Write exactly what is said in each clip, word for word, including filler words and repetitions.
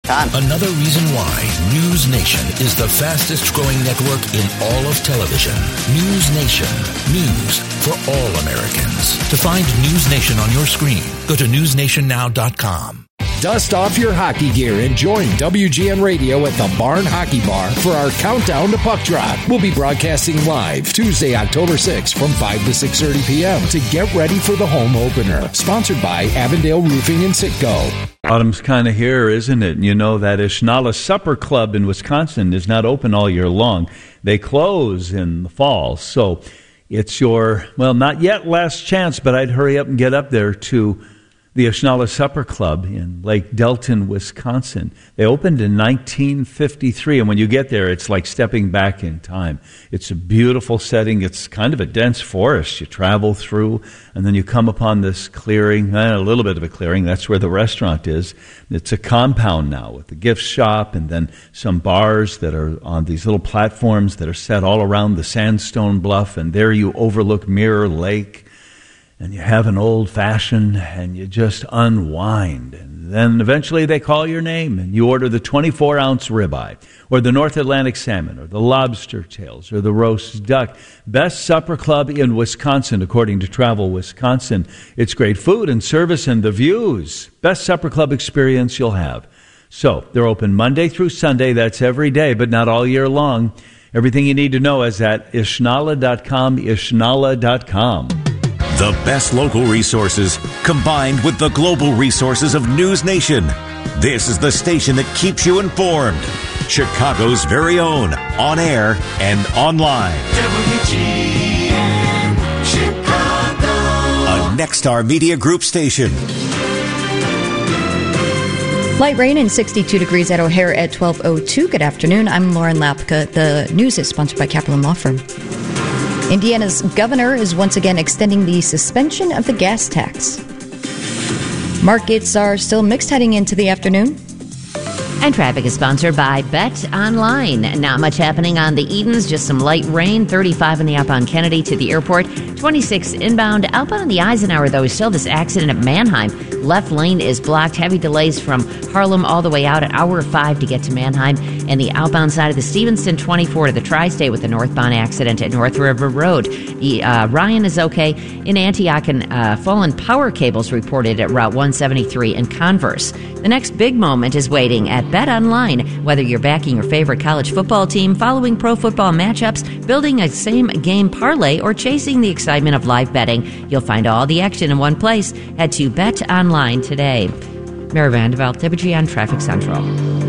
com. Another reason why News Nation is the fastest growing network in all of television. News Nation. News for all Americans. To find News Nation on your screen, go to news nation now dot com. Dust off your hockey gear and join W G N Radio at the Barn Hockey Bar for our countdown to puck drop. We'll be broadcasting live Tuesday, October sixth from five to six thirty p.m. to get ready for the home opener. Sponsored by Avondale Roofing and Citgo. Autumn's kind of here, isn't it? You know that Ishnala Supper Club in Wisconsin is not open all year long. They close in the fall. So it's your, well, not yet last chance, but I'd hurry up and get up there to the Ishnala Supper Club in Lake Delton, Wisconsin. They opened in nineteen fifty-three, and when you get there, it's like stepping back in time. It's a beautiful setting. It's kind of a dense forest you travel through, and then you come upon this clearing, eh, a little bit of a clearing. That's where the restaurant is. It's a compound now with the gift shop and then some bars that are on these little platforms that are set all around the sandstone bluff, and there you overlook Mirror Lake. And you have an old-fashioned, and you just unwind. And then eventually they call your name, and you order the twenty-four ounce ribeye, or the North Atlantic salmon, or the lobster tails, or the roast duck. Best supper club in Wisconsin, according to Travel Wisconsin. It's great food and service and the views. Best supper club experience you'll have. So they're open Monday through Sunday. That's every day, but not all year long. Everything you need to know is at ishnala dot com, ishnala dot com. The best local resources combined with the global resources of News Nation. This is the station that keeps you informed. Chicago's very own, on air and online. W G N Chicago. A Nexstar Media Group station. Light rain and sixty-two degrees at O'Hare at twelve oh two. Good afternoon. I'm Lauren Lapka. The news is sponsored by Kaplan Law Firm. Indiana's governor is once again extending the suspension of the gas tax. Markets are still mixed heading into the afternoon. And traffic is sponsored by Bet Online. Not much happening on the Edens, just some light rain. thirty-five in the outbound Kennedy to the airport. twenty-six inbound. Outbound on the Eisenhower, though, is still this accident at Mannheim. Left lane is blocked. Heavy delays from Harlem all the way out at hour five to get to Mannheim. And the outbound side of the Stevenson twenty-four to the Tri-State with the northbound accident at North River Road. The, uh, Ryan is okay. In Antioch, and uh, fallen power cables reported at Route one seventy-three and Converse. The next big moment is waiting at Bet Online. Whether you're backing your favorite college football team, following pro football matchups, building a same-game parlay, or chasing the excitement of live betting, you'll find all the action in one place. Head to Bet Online today. Mary Vandeveld, W G N Traffic Central.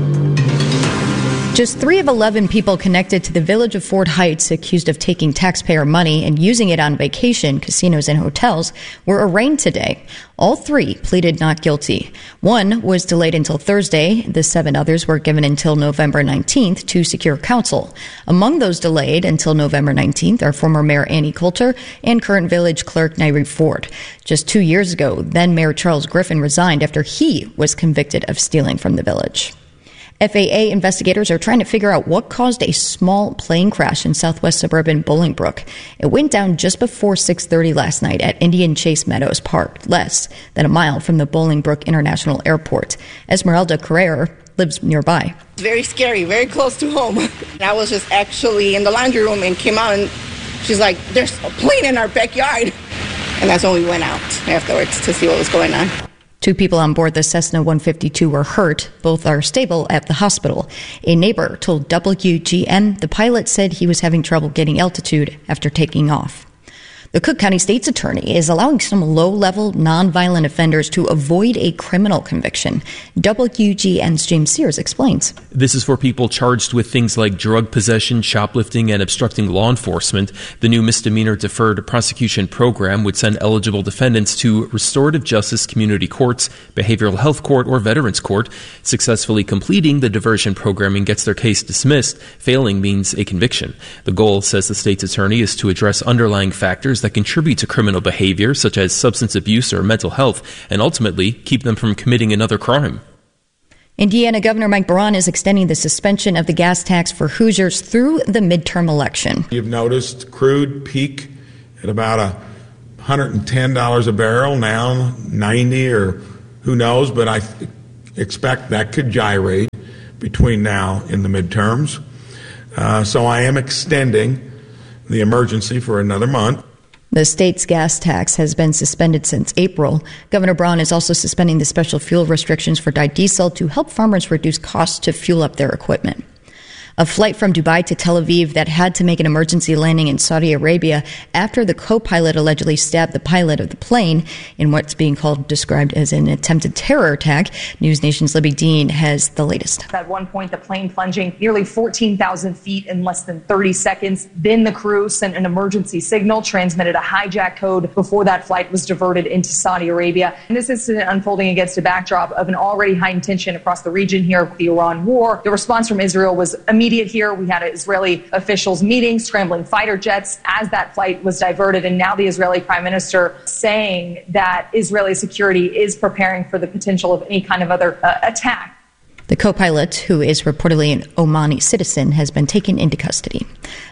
Just three of eleven people connected to the village of Fort Heights accused of taking taxpayer money and using it on vacation, casinos, and hotels were arraigned today. All three pleaded not guilty. One was delayed until Thursday. The seven others were given until November nineteenth to secure counsel. Among those delayed until November nineteenth are former Mayor Annie Coulter and current village clerk Nairi Ford. Just two years ago, then Mayor Charles Griffin resigned after he was convicted of stealing from the village. F A A investigators are trying to figure out what caused a small plane crash in southwest suburban Bolingbrook. It went down just before six thirty last night at Indian Chase Meadows Park, less than a mile from the Bolingbrook International Airport. Esmeralda Carrera lives nearby. Very scary, very close to home. I was just actually in the laundry room and came out, and she's like, there's a plane in our backyard. And that's when we went out afterwards to see what was going on. Two people on board the Cessna one fifty-two were hurt. Both are stable at the hospital. A neighbor told W G N the pilot said he was having trouble getting altitude after taking off. The Cook County State's attorney is allowing some low-level, nonviolent offenders to avoid a criminal conviction. W G N's James Sears explains. This is for people charged with things like drug possession, shoplifting, and obstructing law enforcement. The new misdemeanor deferred prosecution program would send eligible defendants to restorative justice community courts, behavioral health court, or veterans court. Successfully completing the diversion programming gets their case dismissed. Failing means a conviction. The goal, says the state's attorney, is to address underlying factors that contribute to criminal behavior, such as substance abuse or mental health, and ultimately keep them from committing another crime. Indiana Governor Mike Barron is extending the suspension of the gas tax for Hoosiers through the midterm election. You've noticed crude peak at about a one hundred ten dollars a barrel, now ninety or who knows, but I expect that could gyrate between now and the midterms. Uh, so I am extending the emergency for another month. The state's gas tax has been suspended since April. Governor Braun is also suspending the special fuel restrictions for dyed diesel to help farmers reduce costs to fuel up their equipment. A flight from Dubai to Tel Aviv that had to make an emergency landing in Saudi Arabia after the co-pilot allegedly stabbed the pilot of the plane in what's being called described as an attempted terror attack. News Nation's Libby Dean has the latest. At one point, the plane plunging nearly fourteen thousand feet in less than thirty seconds. Then the crew sent an emergency signal, transmitted a hijack code before that flight was diverted into Saudi Arabia. And this incident unfolding against a backdrop of an already heightened tension across the region here with the Iran war. The response from Israel was immediate. Here, we had Israeli officials meeting, scrambling fighter jets as that flight was diverted. And now the Israeli prime minister saying that Israeli security is preparing for the potential of any kind of other uh, attack. The co-pilot, who is reportedly an Omani citizen, has been taken into custody.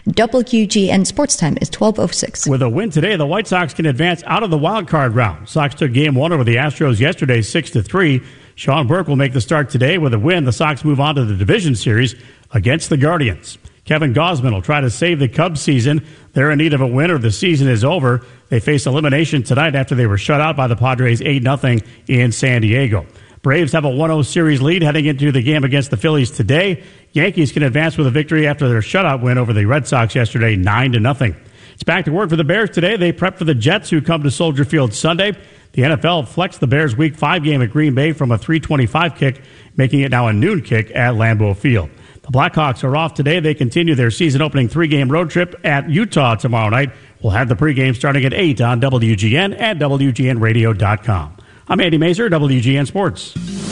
W G N Sports Time is twelve oh six. With a win today, the White Sox can advance out of the wild card round. Sox took game one over the Astros yesterday, six to three. Sean Burke will make the start today. With a win, the Sox move on to the division series against the Guardians. Kevin Gausman will try to save the Cubs season. They're in need of a win or the season is over. They face elimination tonight after they were shut out by the Padres eight nothing in San Diego. Braves have a one oh series lead heading into the game against the Phillies today. Yankees can advance with a victory after their shutout win over the Red Sox yesterday, nine to nothing. It's back to work for the Bears today. They prep for the Jets, who come to Soldier Field Sunday. The N F L flexed the Bears' Week five game at Green Bay from a three twenty-five kick, making it now a noon kick at Lambeau Field. The Blackhawks are off today. They continue their season-opening three-game road trip at Utah tomorrow night. We'll have the pregame starting at eight on W G N and W G N radio dot com. I'm Andy Mazer, W G N Sports.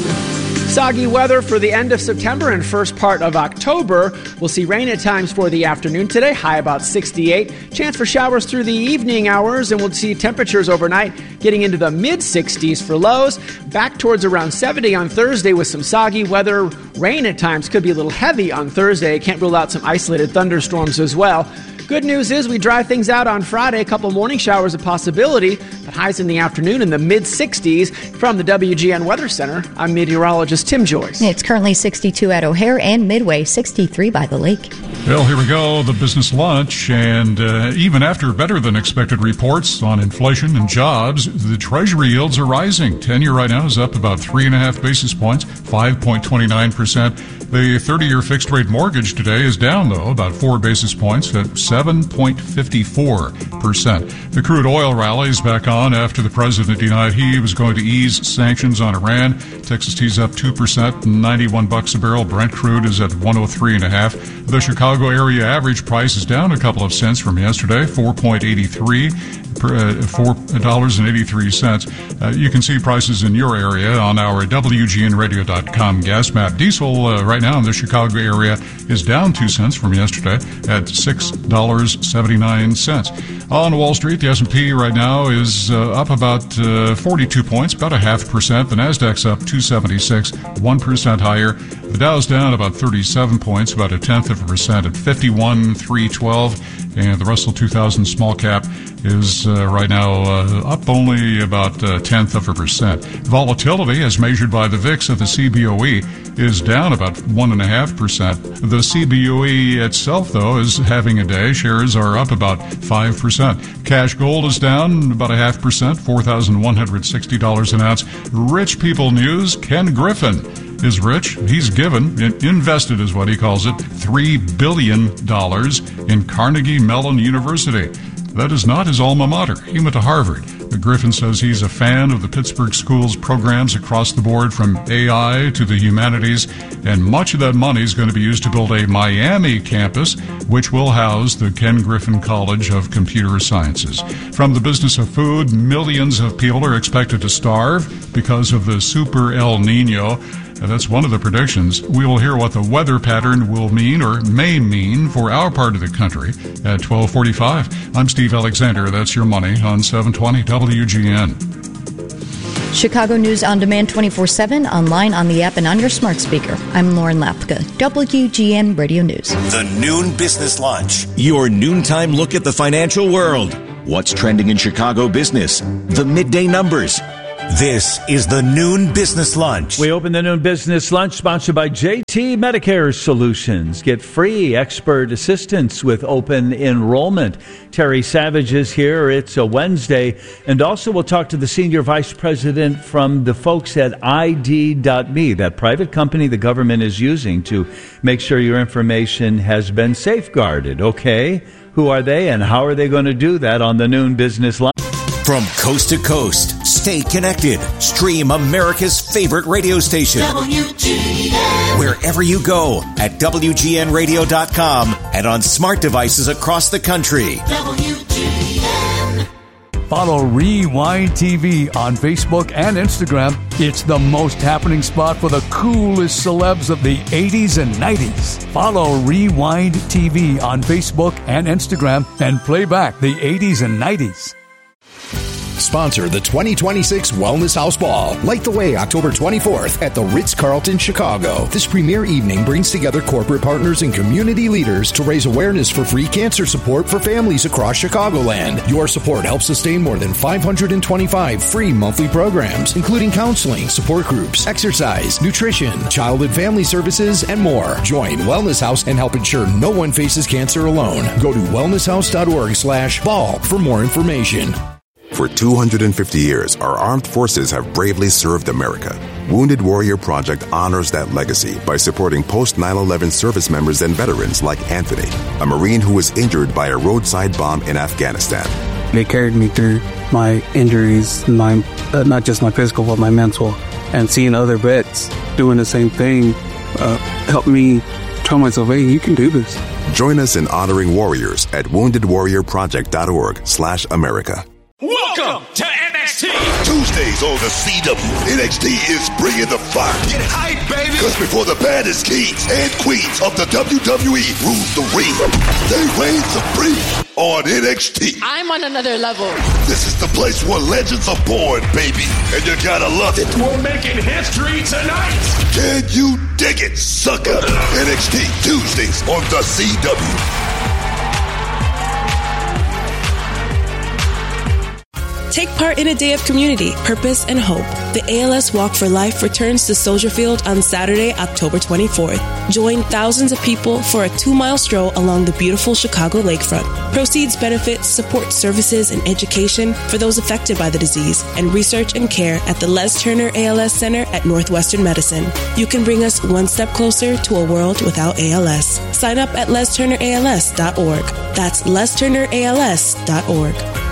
Soggy weather for the end of September and first part of October. We'll see rain at times for the afternoon today, high about sixty-eight. Chance for showers through the evening hours, and we'll see temperatures overnight getting into the mid-sixties for lows. Back towards around seventy on Thursday with some soggy weather. Rain at times could be a little heavy on Thursday. Can't rule out some isolated thunderstorms as well. Good news is we dry things out on Friday. A couple morning showers a possibility, but highs in the afternoon in the mid-sixties. From the W G N Weather Center, I'm meteorologist Tim Joyce. It's currently sixty-two at O'Hare and Midway, sixty-three by the lake. Well, here we go, the business lunch. And uh, even after better-than-expected reports on inflation and jobs, the Treasury yields are rising. ten-year right now is up about three and a half basis points, five point two nine percent. The thirty-year fixed-rate mortgage today is down, though, about four basis points at seven point five four percent. The crude oil rally is back on after the president denied he was going to ease sanctions on Iran. Texas T's up two percent, ninety-one bucks a barrel. Brent crude is at one oh three and a half. The Chicago area average price is down a couple of cents from yesterday, four point eight three. Uh, four dollars and eighty-three cents. Uh, you can see prices in your area on our W G N radio dot com gas map. Diesel uh, right now in the Chicago area is down two cents from yesterday at six dollars and seventy-nine cents. On Wall Street, the S and P right now is uh, up about uh, forty-two points, about a half percent. The Nasdaq's up two seventy-six, one percent higher. The Dow's down about thirty-seven points, about a tenth of a percent at fifty-one three twelve. And the Russell two thousand small cap is uh, right now uh, up only about a tenth of a percent. Volatility, as measured by the V I X of the C B O E, is down about one and a half percent. The C B O E itself, though, is having a day. Shares are up about five percent. Cash gold is down about a half percent, four thousand one hundred sixty dollars an ounce. Rich people news: Ken Griffin is rich. He's given, invested is what he calls it, three billion dollars in Carnegie Mellon University. That is not his alma mater. He went to Harvard. Griffin says he's a fan of the Pittsburgh School's programs across the board, from A I to the humanities, and much of that money is going to be used to build a Miami campus, which will house the Ken Griffin College of Computer Sciences. From the business of food, millions of people are expected to starve because of the Super El Nino. And that's one of the predictions. We will hear what the weather pattern will mean or may mean for our part of the country at twelve forty-five. I'm Steve Alexander. That's your money on seven twenty W G N. Chicago News on Demand twenty-four seven, online, on the app, and on your smart speaker. I'm Lauren Lapka, W G N Radio News. The Noon Business Lunch, your noontime look at the financial world. What's trending in Chicago business? The midday numbers. This is the Noon Business Lunch. We open the Noon Business Lunch sponsored by J T Medicare Solutions. Get free expert assistance with open enrollment. Terry Savage is here. It's a Wednesday. And also we'll talk to the senior vice president from the folks at I D dot me, that private company the government is using to make sure your information has been safeguarded. Okay, who are they and how are they going to do that on the Noon Business Lunch? From coast to coast, stay connected. Stream America's favorite radio station. W G N. Wherever you go at W G N radio dot com and on smart devices across the country. W G N. Follow Rewind T V on Facebook and Instagram. It's the most happening spot for the coolest celebs of the eighties and nineties. Follow Rewind T V on Facebook and Instagram and play back the eighties and nineties. Sponsor the twenty twenty-six Wellness House Ball. Light the way October twenty-fourth at the Ritz-Carlton, Chicago. This premier evening brings together corporate partners and community leaders to raise awareness for free cancer support for families across Chicagoland. Your support helps sustain more than five hundred twenty-five free monthly programs, including counseling, support groups, exercise, nutrition, child and family services, and more. Join Wellness House and help ensure no one faces cancer alone. Go to wellness house dot org slash ball for more information. For two hundred fifty years, our armed forces have bravely served America. Wounded Warrior Project honors that legacy by supporting post nine eleven service members and veterans like Anthony, a Marine who was injured by a roadside bomb in Afghanistan. They carried me through my injuries, my uh, not just my physical, but my mental. And seeing other vets doing the same thing uh, helped me tell myself, hey, you can do this. Join us in honoring warriors at wounded warrior project dot org slash America. Welcome to N X T. Tuesdays on the C W. N X T is bringing the fire. Get hype, baby. Because before the baddest kings and queens of the W W E rule the ring, they reign supreme on N X T. I'm on another level. This is the place where legends are born, baby. And you gotta love it. We're making history tonight. Can you dig it, sucker? N X T Tuesdays on the C W. Take part in a day of community, purpose, and hope. The A L S Walk for Life returns to Soldier Field on Saturday, October twenty-fourth. Join thousands of people for a two-mile stroll along the beautiful Chicago lakefront. Proceeds benefit support services and education for those affected by the disease and research and care at the Les Turner A L S Center at Northwestern Medicine. You can bring us one step closer to a world without A L S. Sign up at les turner A L S dot org. That's les turner A L S dot org.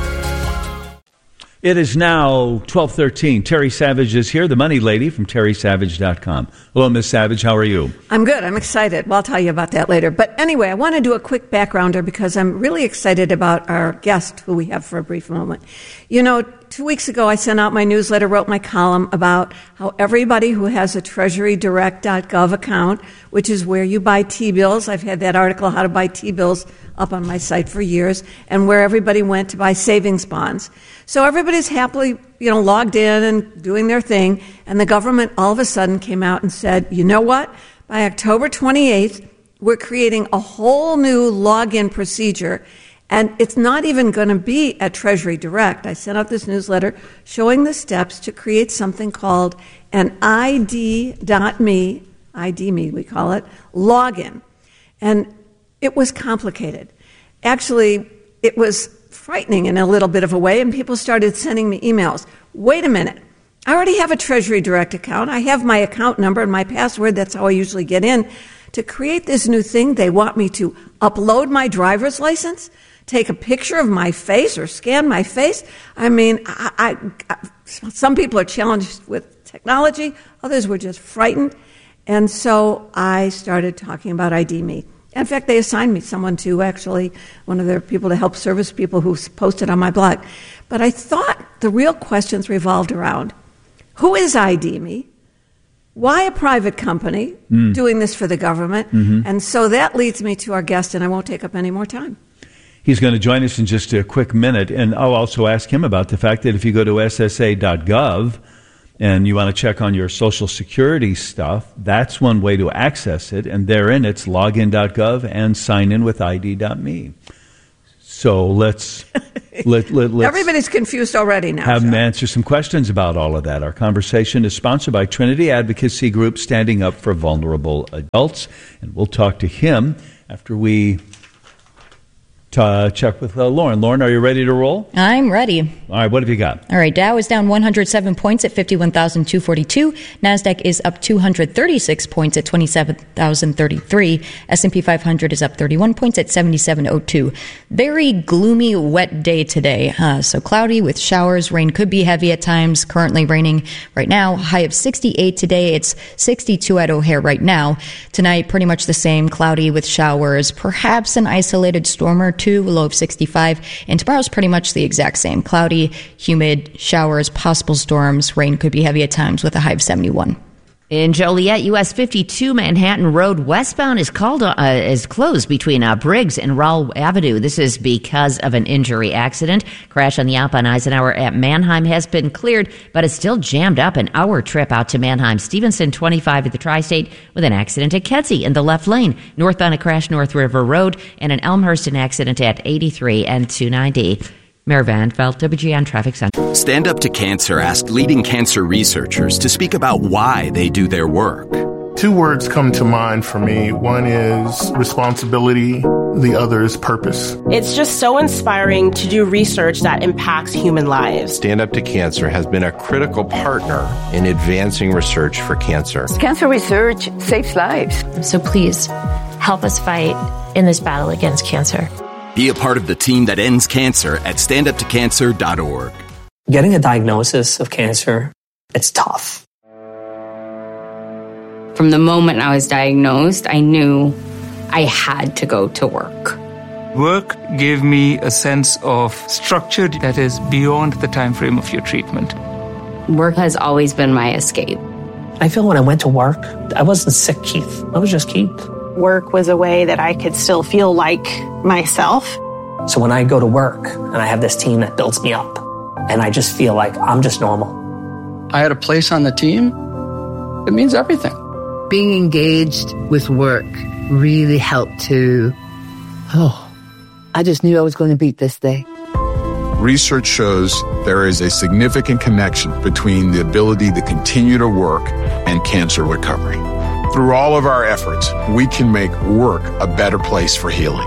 It is now twelve thirteen. Terry Savage is here, the money lady from terry savage dot com. Hello, Miss Savage. How are you? I'm good. I'm excited. Well, I'll tell you about that later. But anyway, I want to do a quick backgrounder because I'm really excited about our guest who we have for a brief moment. You know, two weeks ago, I sent out my newsletter, wrote my column about how everybody who has a treasury direct dot gov account, which is where you buy T-bills, I've had that article, How to Buy T-bills, up on my site for years, and where everybody went to buy savings bonds. So everybody's happily, you know, logged in and doing their thing, and the government all of a sudden came out and said, you know what? By October twenty-eighth, we're creating a whole new login procedure, and it's not even going to be at Treasury Direct. I sent out this newsletter showing the steps to create something called an I D dot me, I D me we call it, login. And it was complicated. Actually, it was frightening in a little bit of a way, and people started sending me emails. Wait a minute. I already have a Treasury Direct account. I have my account number and my password. That's how I usually get in. To create this new thing, they want me to upload my driver's license, take a picture of my face or scan my face. I mean, I, I, some people are challenged with technology. Others were just frightened. And so I started talking about I D me. In fact, they assigned me someone to actually, one of their people to help service people who posted on my blog. But I thought the real questions revolved around, who is I D me? Why a private company mm. doing this for the government? Mm-hmm. And so that leads me to our guest, and I won't take up any more time. He's going to join us in just a quick minute, and I'll also ask him about the fact that if you go to S S A dot gov and you want to check on your Social Security stuff, that's one way to access it, and therein it's login dot gov and sign in with I D dot me. So let's let, let let's Everybody's confused already now. have John. them answer some questions about all of that. Our conversation is sponsored by Trinity Advocacy Group, standing up for vulnerable adults, and we'll talk to him after we uh, check with uh, Lauren. Lauren, are you ready to roll? I'm ready. All right, what have you got? All right, Dow is down one hundred seven points at fifty-one thousand two hundred forty-two. NASDAQ is up two hundred thirty-six points at twenty-seven thousand thirty-three. S and P five hundred is up thirty-one points at seventy-seven oh two. Very gloomy, wet day today. Uh, so cloudy with showers. Rain could be heavy at times. Currently raining right now. High of sixty-eight today. It's sixty-two at O'Hare right now. Tonight, pretty much the same. Cloudy with showers. Perhaps an isolated storm or two. Low of sixty-five. And tomorrow's pretty much the exact same. Cloudy, humid, showers, possible storms. Rain could be heavy at times with a high of seventy-one. In Joliet, U S fifty-two Manhattan Road westbound is called uh, is closed between uh, Briggs and Rawl Avenue. This is because of an injury accident. Crash on the outbound Eisenhower at Mannheim has been cleared, but is still jammed up. An hour trip out to Mannheim. Stevenson twenty-five at the Tri-State with an accident at Kedzie in the left lane. Northbound a crash North River Road, and an Elmhurst an accident at eighty-three and two ninety. Mayor Van Velt, W G N Traffic Center. Stand Up to Cancer asked leading cancer researchers to speak about why they do their work. Two words come to mind for me. One is responsibility. The other is purpose. It's just so inspiring to do research that impacts human lives. Stand Up to Cancer has been a critical partner in advancing research for cancer. Cancer research saves lives. So please, help us fight in this battle against cancer. Be a part of the team that ends cancer at stand up to cancer dot org. Getting a diagnosis of cancer, it's tough. From the moment I was diagnosed, I knew I had to go to work. Work gave me a sense of structure that is beyond the time frame of your treatment. Work has always been my escape. I feel when I went to work, I wasn't sick, Keith. I was just Keith. Work was a way that I could still feel like myself. So when I go to work and I have this team that builds me up, and I just feel like I'm just normal. I had a place on the team. It means everything. Being engaged with work really helped to, oh, I just knew I was going to beat this day. Research shows there is a significant connection between the ability to continue to work and cancer recovery. Through all of our efforts, we can make work a better place for healing.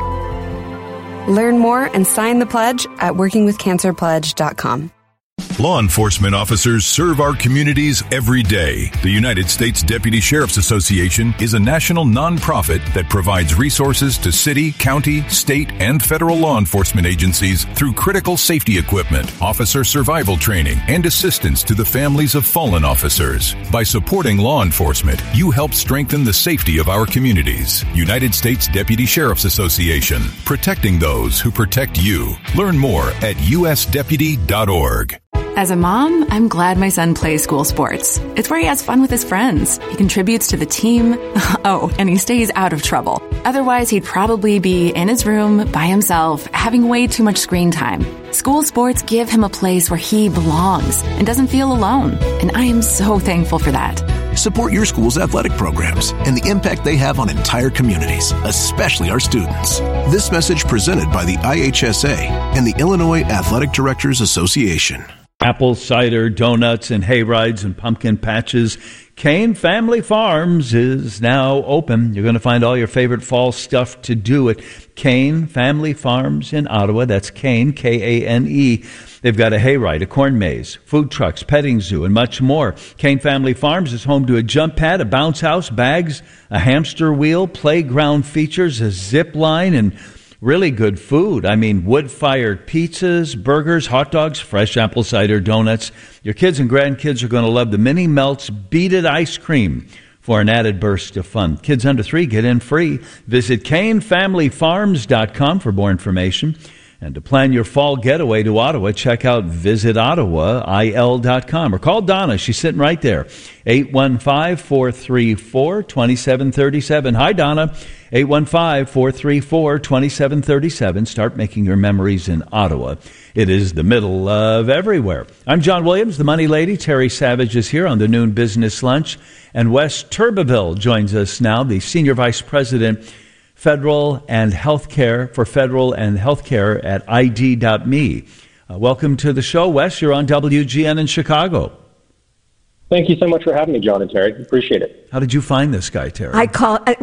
Learn more and sign the pledge at working with cancer pledge dot com. Law enforcement officers serve our communities every day. The United States Deputy Sheriff's Association is a national nonprofit that provides resources to city, county, state, and federal law enforcement agencies through critical safety equipment, officer survival training, and assistance to the families of fallen officers. By supporting law enforcement, you help strengthen the safety of our communities. United States Deputy Sheriff's Association, protecting those who protect you. Learn more at U S deputy dot org. As a mom, I'm glad my son plays school sports. It's where he has fun with his friends. He contributes to the team. Oh, and he stays out of trouble. Otherwise, he'd probably be in his room by himself, having way too much screen time. School sports give him a place where he belongs and doesn't feel alone. And I am so thankful for that. Support your school's athletic programs and the impact they have on entire communities, especially our students. This message presented by the I H S A and the Illinois Athletic Directors Association. Apple cider, donuts, and hay rides and pumpkin patches. Kane Family Farms is now open. You're going to find all your favorite fall stuff to do at Kane Family Farms in Ottawa. That's Kane, K A N E. They've got a hayride, a corn maze, food trucks, petting zoo, and much more. Kane Family Farms is home to a jump pad, a bounce house, bags, a hamster wheel, playground features, a zip line, and really good food. I mean, wood-fired pizzas, burgers, hot dogs, fresh apple cider donuts. Your kids and grandkids are going to love the Mini Melts Beat-It ice cream for an added burst of fun. Kids under three get in free. Visit Kane Family Farms dot com for more information. And to plan your fall getaway to Ottawa, check out visit ottawa I L dot com or call Donna. She's sitting right there. eight one five, four three four, two seven three seven. Hi, Donna. eight one five, four three four, two seven three seven. Start making your memories in Ottawa. It is the middle of everywhere. I'm John Williams, the Money Lady. Terry Savage is here on the Noon Business Lunch. And Wes Turbeville joins us now, the Senior Vice President federal and healthcare for federal and healthcare at I D dot me. Uh, welcome to the show, Wes. You're on W G N in Chicago. Thank you so much for having me, John and Terry. Appreciate it. How did you find this guy, Terry? I call